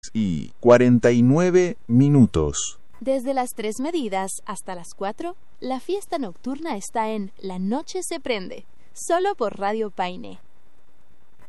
y 49 minutos. Desde las 3 medidas hasta las 4, la fiesta nocturna está en La Noche se Prende, solo por Radio Paine.